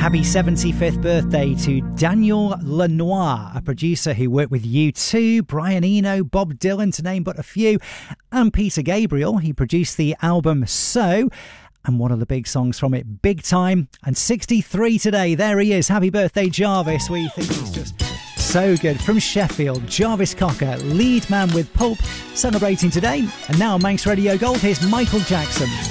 Happy 75th birthday to Daniel Lanois, a producer who worked with U2, Brian Eno, Bob Dylan, to name but a few, and Peter Gabriel. He produced the album So, and one of the big songs from it, Big Time, and 63 today. There he is. Happy birthday, Jarvis. We think he's just so good. From Sheffield, Jarvis Cocker, lead man with Pulp, celebrating today. And now on Manx Radio Gold, here's Michael Jackson.